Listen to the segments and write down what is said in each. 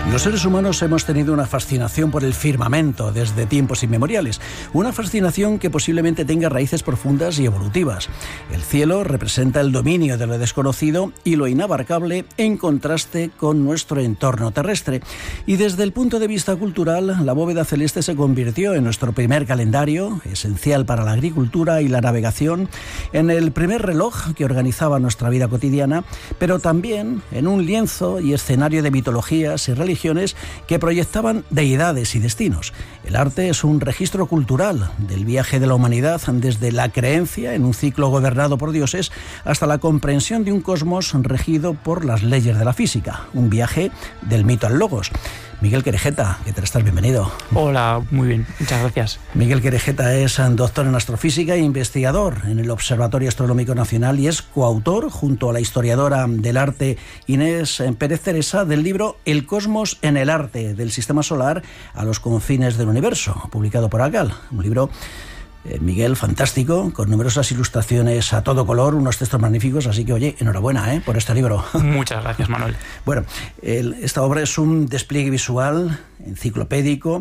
Los seres humanos hemos tenido una fascinación por el firmamento desde tiempos inmemoriales, una fascinación que posiblemente tenga raíces profundas y evolutivas. El cielo representa el dominio de lo desconocido y lo inabarcable en contraste con nuestro entorno terrestre. Y desde el punto de vista cultural, la bóveda celeste se convirtió en nuestro primer calendario, esencial para la agricultura y la navegación, en el primer reloj que organizaba nuestra vida cotidiana, pero también en un lienzo y escenario de mitologías y religiones que proyectaban deidades y destinos. El arte es un registro cultural del viaje de la humanidad desde la creencia en un ciclo gobernado por dioses hasta la comprensión de un cosmos regido por las leyes de la física. Un viaje del mito al logos. Miguel Querejeta, ¿qué tal estás? Bienvenido. Hola, muy bien, muchas gracias. Miguel Querejeta es doctor en astrofísica e investigador en el Observatorio Astronómico Nacional y es coautor, junto a la historiadora del arte Inés Pérez Teresa, del libro El cosmos en el arte, del sistema solar a los confines del universo, publicado por ACAL. Un libro, Miguel, fantástico, con numerosas ilustraciones a todo color, unos textos magníficos, así que, oye, enhorabuena por este libro. Muchas gracias, Manuel. Bueno, esta obra es un despliegue visual, enciclopédico,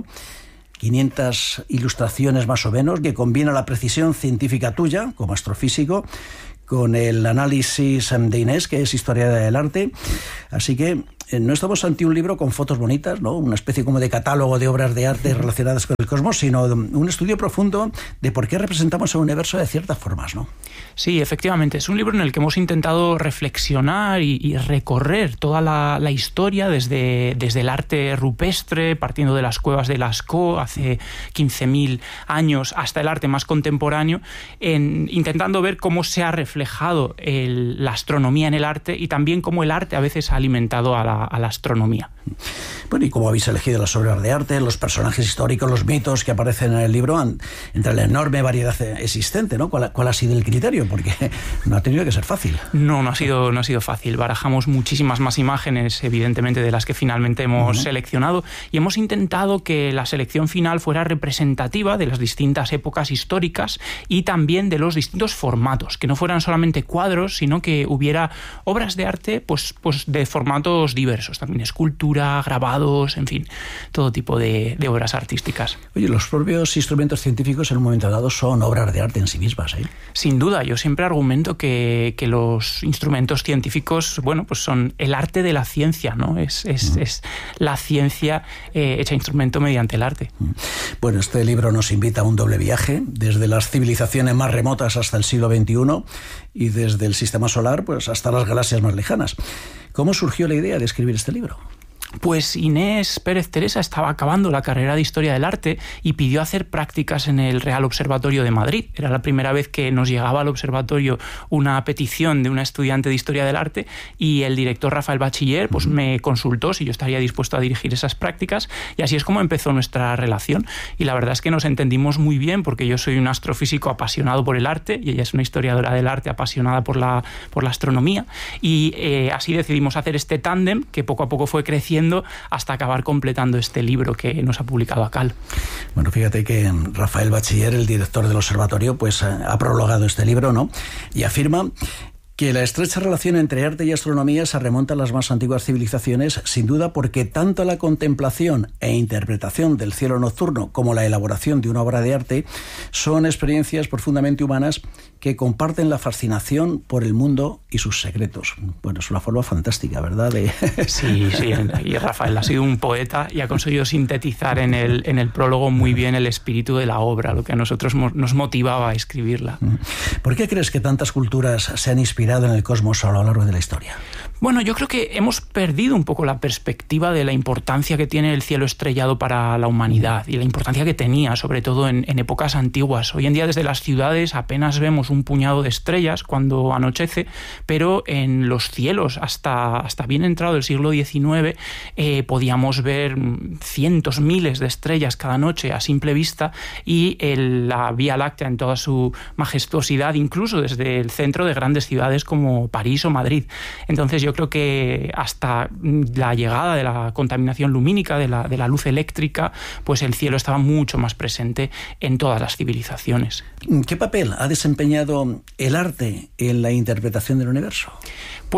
500 ilustraciones más o menos, que combina la precisión científica tuya, como astrofísico, con el análisis de Inés, que es historia del arte. Así que no estamos ante un libro con fotos bonitas, ¿no? Una especie como de catálogo de obras de arte relacionadas con el cosmos, sino un estudio profundo de por qué representamos el universo de ciertas formas, ¿no? Sí, efectivamente. Es un libro en el que hemos intentado reflexionar y recorrer toda la historia desde el arte rupestre, partiendo de las cuevas de Lascaux hace 15.000 años, hasta el arte más contemporáneo, intentando ver cómo se ha reflejado la astronomía en el arte y también cómo el arte a veces ha alimentado a la astronomía. Bueno, ¿y cómo habéis elegido las obras de arte, los personajes históricos, los mitos que aparecen en el libro, entre la enorme variedad existente, ¿no? ¿Cuál ha sido el criterio? Porque no ha tenido que ser fácil. No ha sido fácil. Barajamos muchísimas más imágenes, evidentemente, de las que finalmente hemos seleccionado, y hemos intentado que la selección final fuera representativa de las distintas épocas históricas y también de los distintos formatos, que no fueran solamente cuadros, sino que hubiera obras de arte pues de formatos diversos, también escultura, grabados, en fin, todo tipo de obras artísticas. Oye, los propios instrumentos científicos en un momento dado son obras de arte en sí mismas, ¿eh? Sin duda, yo siempre argumento que los instrumentos científicos, bueno, pues son el arte de la ciencia, ¿no? Es la ciencia hecha instrumento mediante el arte. Bueno, este libro nos invita a un doble viaje, desde las civilizaciones más remotas hasta el siglo XXI y desde el sistema solar pues hasta las galaxias más lejanas. ¿Cómo surgió la idea de escribir este libro? Pues Inés Pérez Teresa estaba acabando la carrera de Historia del Arte y pidió hacer prácticas en el Real Observatorio de Madrid. Era la primera vez que nos llegaba al observatorio una petición de una estudiante de Historia del Arte y el director Rafael Bachiller pues me consultó si yo estaría dispuesto a dirigir esas prácticas, y así es como empezó nuestra relación. Y la verdad es que nos entendimos muy bien, porque yo soy un astrofísico apasionado por el arte y ella es una historiadora del arte apasionada por la astronomía, y así decidimos hacer este tándem que poco a poco fue creciendo hasta acabar completando este libro que nos ha publicado ACAL. Bueno, fíjate que Rafael Bachiller, el director del observatorio, pues ha prologado este libro, ¿no? Y afirma que la estrecha relación entre arte y astronomía se remonta a las más antiguas civilizaciones, sin duda, porque tanto la contemplación e interpretación del cielo nocturno como la elaboración de una obra de arte son experiencias profundamente humanas que comparten la fascinación por el mundo y sus secretos. Bueno, es una forma fantástica, ¿verdad? Sí, y Rafael ha sido un poeta y ha conseguido sintetizar en el prólogo muy bien el espíritu de la obra, lo que a nosotros nos motivaba a escribirla. ¿Por qué crees que tantas culturas se han inspirado en el cosmos a lo largo de la historia? Bueno, yo creo que hemos perdido un poco la perspectiva de la importancia que tiene el cielo estrellado para la humanidad y la importancia que tenía, sobre todo en épocas antiguas. Hoy en día desde las ciudades apenas vemos un puñado de estrellas cuando anochece, pero en los cielos hasta bien entrado el siglo XIX podíamos ver cientos, miles de estrellas cada noche a simple vista, y la Vía Láctea en toda su majestuosidad, incluso desde el centro de grandes ciudades como París o Madrid. Entonces yo creo que hasta la llegada de la contaminación lumínica, de la luz eléctrica, pues el cielo estaba mucho más presente en todas las civilizaciones. ¿Qué papel ha desempeñado el arte en la interpretación del universo? Pues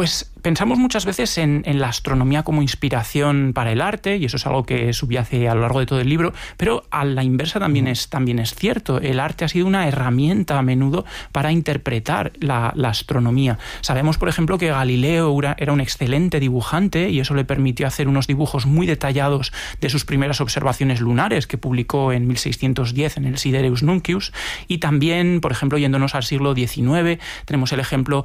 Pensamos muchas veces en la astronomía como inspiración para el arte, y eso es algo que subyace a lo largo de todo el libro, pero a la inversa también es cierto. El arte ha sido una herramienta a menudo para interpretar la astronomía. Sabemos, por ejemplo, que Galileo era un excelente dibujante y eso le permitió hacer unos dibujos muy detallados de sus primeras observaciones lunares que publicó en 1610 en el Sidereus Nuncius. Y también, por ejemplo, yéndonos al siglo XIX, tenemos el ejemplo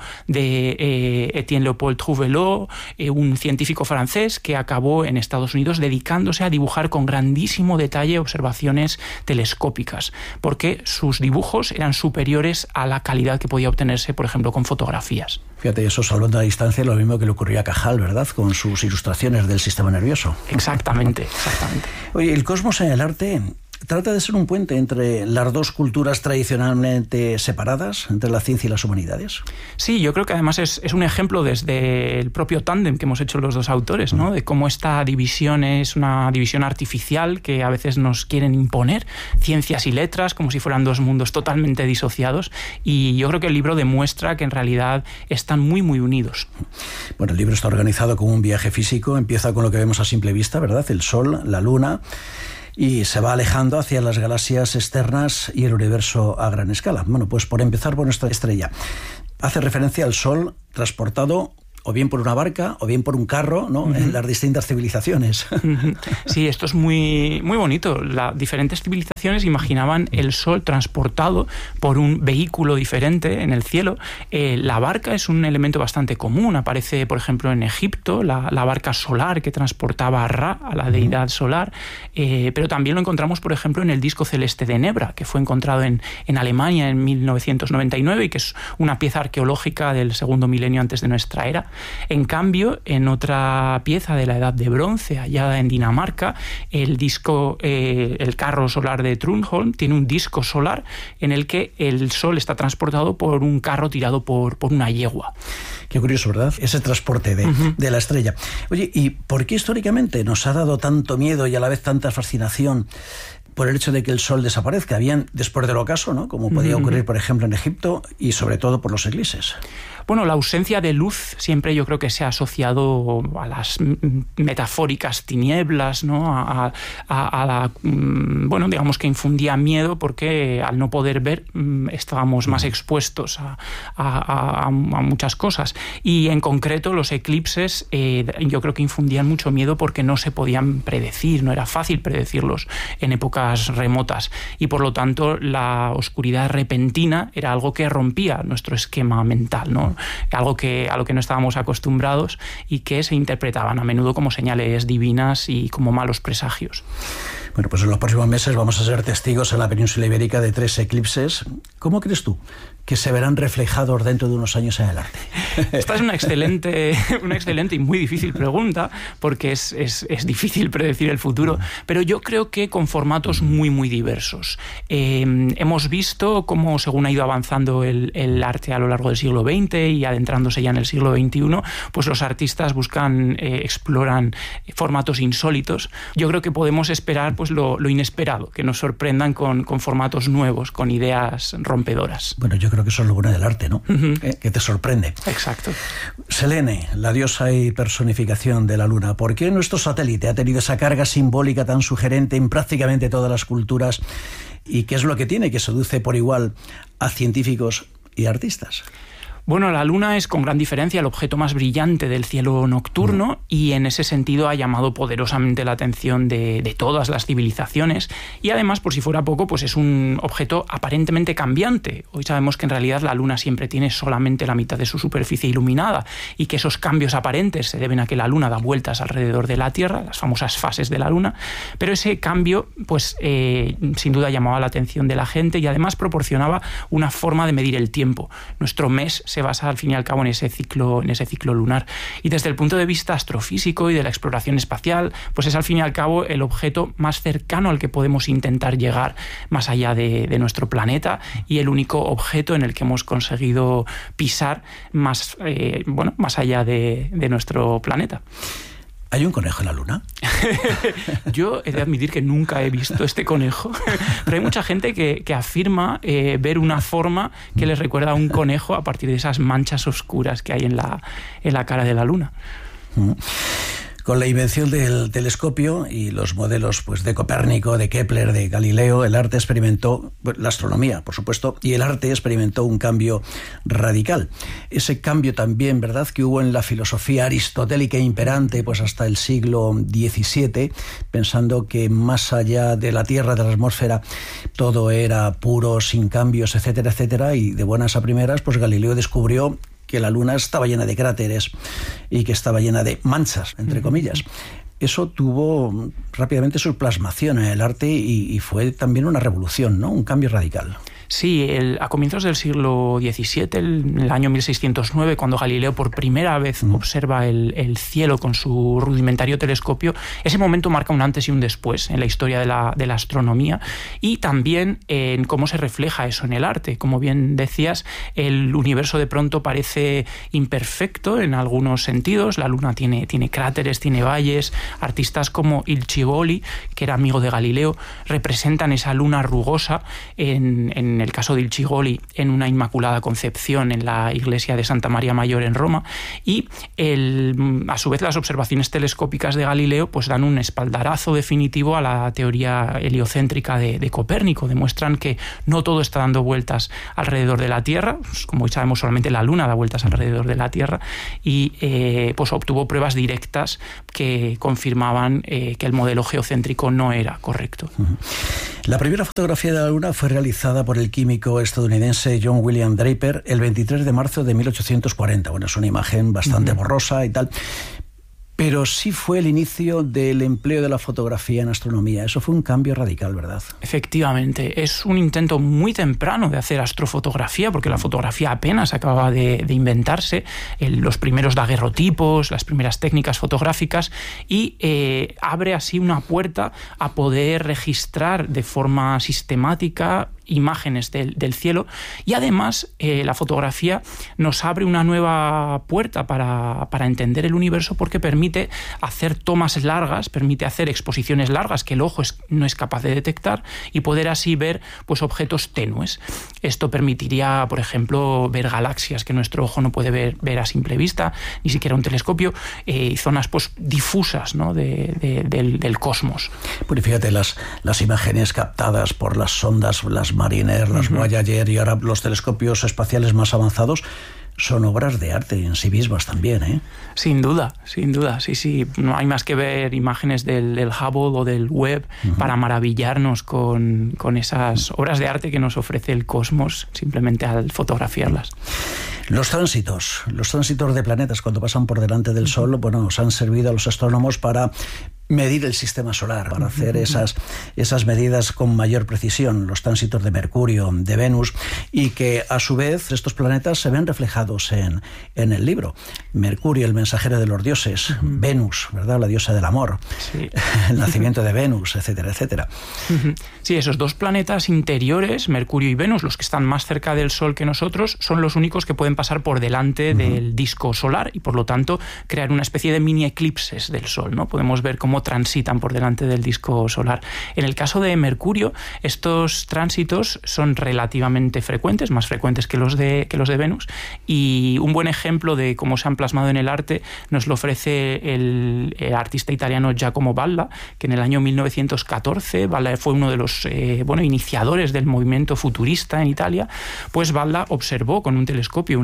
de Etienne Leopold Trouvelot, un científico francés que acabó en Estados Unidos dedicándose a dibujar con grandísimo detalle observaciones telescópicas, porque sus dibujos eran superiores a la calidad que podía obtenerse, por ejemplo, con fotografías. Fíjate, eso salvando a la distancia es lo mismo que le ocurrió a Cajal, ¿verdad? Con sus ilustraciones del sistema nervioso. Exactamente. Oye, el cosmos en el arte trata de ser un puente entre las dos culturas tradicionalmente separadas, entre la ciencia y las humanidades. Sí, yo creo que además es un ejemplo desde el propio tándem que hemos hecho los dos autores, ¿no? De cómo esta división es una división artificial que a veces nos quieren imponer, ciencias y letras, como si fueran dos mundos totalmente disociados, y yo creo que el libro demuestra que en realidad están muy, muy unidos. Bueno, el libro está organizado como un viaje físico, empieza con lo que vemos a simple vista, ¿verdad? El Sol, la Luna, y se va alejando hacia las galaxias externas y el universo a gran escala. Bueno, pues por empezar por nuestra estrella. Hace referencia al Sol transportado o bien por una barca o bien por un carro, ¿no? En las distintas civilizaciones. Sí, esto es muy, muy bonito. Las diferentes civilizaciones imaginaban el Sol transportado por un vehículo diferente en el cielo. La barca es un elemento bastante común. Aparece, por ejemplo, en Egipto, la barca solar que transportaba a Ra, a la deidad solar. Pero también lo encontramos, por ejemplo, en el disco celeste de Nebra, que fue encontrado en Alemania en 1999 y que es una pieza arqueológica del segundo milenio antes de nuestra era. En cambio, en otra pieza de la Edad de Bronce, hallada en Dinamarca, el carro solar de Trundholm tiene un disco solar en el que el Sol está transportado por un carro tirado por una yegua. Qué curioso, ¿verdad? Ese transporte de la estrella. Oye, ¿y por qué históricamente nos ha dado tanto miedo y a la vez tanta fascinación por el hecho de que el Sol desaparezca, bien después del ocaso, ¿no? Como podía ocurrir, por ejemplo, en Egipto, y sobre todo por los eclipses? Bueno, la ausencia de luz siempre yo creo que se ha asociado a las metafóricas tinieblas, ¿no? A la, bueno, digamos que infundía miedo porque al no poder ver estábamos más expuestos a muchas cosas. Y en concreto los eclipses yo creo que infundían mucho miedo porque no se podían predecir, no era fácil predecirlos en épocas remotas. Y por lo tanto la oscuridad repentina era algo que rompía nuestro esquema mental, ¿no? Algo a lo que no estábamos acostumbrados y que se interpretaban a menudo como señales divinas y como malos presagios. Bueno, pues en los próximos meses vamos a ser testigos en la península ibérica de 3 eclipses. ¿Cómo crees tú que se verán reflejados dentro de unos años en el arte? Esta es una excelente y muy difícil pregunta, porque es difícil predecir el futuro, pero yo creo que con formatos muy, muy diversos. Hemos visto cómo, según ha ido avanzando el arte a lo largo del siglo XX y adentrándose ya en el siglo XXI, pues los artistas exploran formatos insólitos. Yo creo que podemos esperar pues lo inesperado, que nos sorprendan con formatos nuevos, con ideas rompedoras. Bueno, yo creo que eso es lo bueno del arte, ¿no? Que te sorprende. Exacto. Selene, la diosa y personificación de la Luna. ¿Por qué nuestro satélite ha tenido esa carga simbólica tan sugerente en prácticamente todas las culturas? ¿Y qué es lo que tiene que seduce por igual a científicos y artistas? Bueno, la Luna es con gran diferencia el objeto más brillante del cielo nocturno y en ese sentido ha llamado poderosamente la atención de todas las civilizaciones y además, por si fuera poco, pues es un objeto aparentemente cambiante. Hoy sabemos que en realidad la Luna siempre tiene solamente la mitad de su superficie iluminada y que esos cambios aparentes se deben a que la Luna da vueltas alrededor de la Tierra, las famosas fases de la Luna, pero ese cambio pues sin duda llamaba la atención de la gente y además proporcionaba una forma de medir el tiempo. Nuestro mes se basa al fin y al cabo en ese ciclo lunar. Y desde el punto de vista astrofísico y de la exploración espacial, pues es al fin y al cabo el objeto más cercano al que podemos intentar llegar más allá de nuestro planeta y el único objeto en el que hemos conseguido pisar más allá de nuestro planeta. ¿Hay un conejo en la Luna? Yo he de admitir que nunca he visto este conejo, pero hay mucha gente que afirma ver una forma que les recuerda a un conejo a partir de esas manchas oscuras que hay en la cara de la Luna. Con la invención del telescopio y los modelos pues, de Copérnico, de Kepler, de Galileo, el arte experimentó, la astronomía, por supuesto, y el arte experimentó un cambio radical. Ese cambio también, ¿verdad?, que hubo en la filosofía aristotélica imperante pues hasta el siglo XVII, pensando que más allá de la Tierra, de la atmósfera, todo era puro, sin cambios, etcétera, etcétera, y de buenas a primeras, pues Galileo descubrió que la Luna estaba llena de cráteres y que estaba llena de manchas, entre comillas. Eso tuvo rápidamente su plasmación en el arte y fue también una revolución, ¿no? Un cambio radical. Sí, a comienzos del siglo XVII, el año 1609, cuando Galileo por primera vez observa el cielo con su rudimentario telescopio, ese momento marca un antes y un después en la historia de la astronomía y también en cómo se refleja eso en el arte. Como bien decías, el universo de pronto parece imperfecto en algunos sentidos. La Luna tiene cráteres, tiene valles. Artistas como Il Cigoli, que era amigo de Galileo, representan esa luna rugosa en el caso de Il Cigoli, en una Inmaculada Concepción en la iglesia de Santa María Mayor en Roma, y a su vez las observaciones telescópicas de Galileo pues dan un espaldarazo definitivo a la teoría heliocéntrica de Copérnico. Demuestran que no todo está dando vueltas alrededor de la Tierra, pues, como sabemos solamente la Luna da vueltas alrededor de la Tierra, y pues obtuvo pruebas directas que confirmaban que el modelo geocéntrico no era correcto. La primera fotografía de la Luna fue realizada por el químico estadounidense John William Draper el 23 de marzo de 1840. Bueno, es una imagen bastante borrosa y tal, pero sí fue el inicio del empleo de la fotografía en astronomía. Eso fue un cambio radical, ¿verdad? Efectivamente, es un intento muy temprano de hacer astrofotografía, porque la fotografía apenas acababa de inventarse, los primeros daguerrotipos, las primeras técnicas fotográficas, y abre así una puerta a poder registrar de forma sistemática imágenes del cielo, y además la fotografía nos abre una nueva puerta para entender el universo, porque permite hacer tomas largas, permite hacer exposiciones largas que el ojo no es capaz de detectar y poder así ver pues objetos tenues. Esto permitiría, por ejemplo, ver galaxias que nuestro ojo no puede ver a simple vista, ni siquiera un telescopio, zonas pues difusas, ¿no?, del cosmos. Pues fíjate, las imágenes captadas por las sondas, las Mariner, las Voyager y ahora los telescopios espaciales más avanzados son obras de arte en sí mismas también, ¿eh? Sin duda, sí. No hay más que ver imágenes del Hubble o del Webb para maravillarnos con esas obras de arte que nos ofrece el cosmos simplemente al fotografiarlas. Los tránsitos de planetas cuando pasan por delante del Sol, bueno, nos han servido a los astrónomos para medir el sistema solar, para hacer esas medidas con mayor precisión, los tránsitos de Mercurio, de Venus, y que a su vez estos planetas se ven reflejados en el libro. Mercurio, el mensajero de los dioses, Venus, ¿verdad?, la diosa del amor, sí. El nacimiento de Venus, etcétera, etcétera. Sí, esos dos planetas interiores, Mercurio y Venus, los que están más cerca del Sol que nosotros, son los únicos que pueden pasar por delante del disco solar y por lo tanto crear una especie de mini eclipses del Sol, ¿no? Podemos ver cómo transitan por delante del disco solar. En el caso de Mercurio, estos tránsitos son relativamente frecuentes, más frecuentes que los de Venus, y un buen ejemplo de cómo se han plasmado en el arte nos lo ofrece el artista italiano Giacomo Balla, que en el año 1914, Balla fue uno de los iniciadores del movimiento futurista en Italia. Pues Balla observó con un telescopio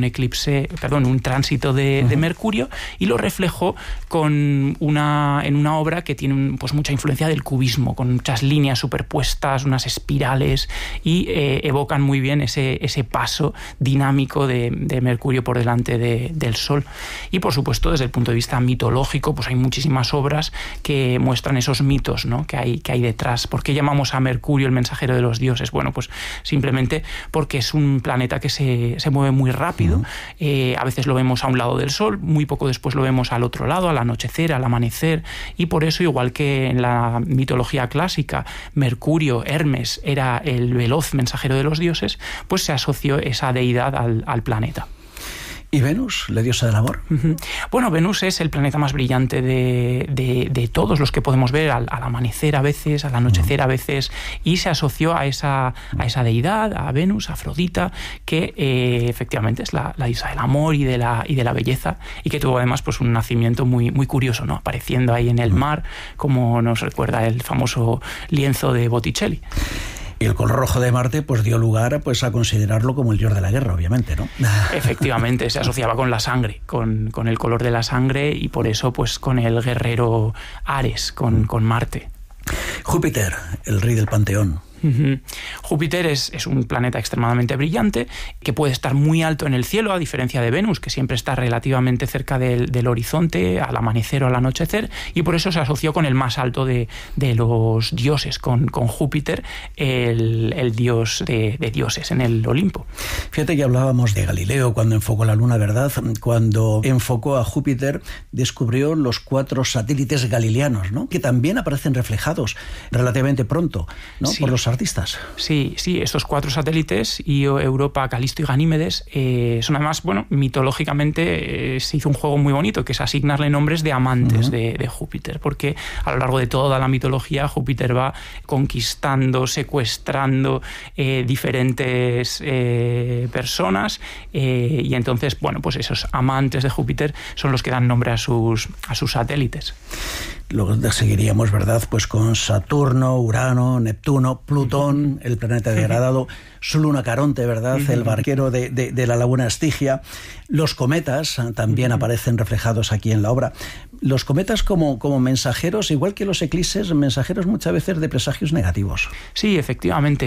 un tránsito de Mercurio y lo reflejó en una obra que tiene pues mucha influencia del cubismo, con muchas líneas superpuestas, unas espirales, y evocan muy bien ese paso dinámico de Mercurio por delante del Sol. Y por supuesto, desde el punto de vista mitológico, pues hay muchísimas obras que muestran esos mitos, ¿no?, que hay detrás. ¿Por qué llamamos a Mercurio el mensajero de los dioses? Bueno, pues simplemente porque es un planeta que se mueve muy rápido. A veces lo vemos a un lado del Sol, muy poco después lo vemos al otro lado, al anochecer, al amanecer, y por eso, igual que en la mitología clásica Mercurio, Hermes, era el veloz mensajero de los dioses, pues se asoció esa deidad al planeta. ¿Y Venus, la diosa del amor? Bueno, Venus es el planeta más brillante de todos los que podemos ver al amanecer a veces, al anochecer a veces, y se asoció a esa deidad, a Venus, a Afrodita, que efectivamente es la diosa del amor y de la belleza, y que tuvo además pues un nacimiento muy, muy curioso, ¿no? Apareciendo ahí en el mar, como nos recuerda el famoso lienzo de Botticelli. Y el color rojo de Marte pues dio lugar pues a considerarlo como el dios de la guerra, obviamente, ¿no? Efectivamente, se asociaba con la sangre, con el color de la sangre, y por eso pues con el guerrero Ares, con Marte. Júpiter, el rey del panteón. Júpiter es un planeta extremadamente brillante que puede estar muy alto en el cielo, a diferencia de Venus, que siempre está relativamente cerca del horizonte al amanecer o al anochecer, y por eso se asoció con el más alto de los dioses, con Júpiter, el dios de dioses en el Olimpo. Fíjate que hablábamos de Galileo cuando enfocó la Luna, ¿verdad? Cuando enfocó a Júpiter, descubrió los 4 satélites galileanos, ¿no? Que también aparecen reflejados relativamente pronto, ¿no? Sí. Por los artistas. Sí, estos 4 satélites, Io, Europa, Calisto y Ganímedes, son además, bueno, mitológicamente se hizo un juego muy bonito, que es asignarle nombres de amantes de Júpiter, porque a lo largo de toda la mitología Júpiter va conquistando, secuestrando diferentes personas, y entonces, bueno, pues esos amantes de Júpiter son los que dan nombre a sus satélites. Luego seguiríamos, ¿verdad?, pues con Saturno, Urano, Neptuno, Plutón, el planeta degradado, su luna Caronte, ¿verdad?, el barquero de la laguna Estigia. Los cometas también aparecen reflejados aquí en la obra. Los cometas como mensajeros, igual que los eclipses, mensajeros muchas veces de presagios negativos. Sí, efectivamente.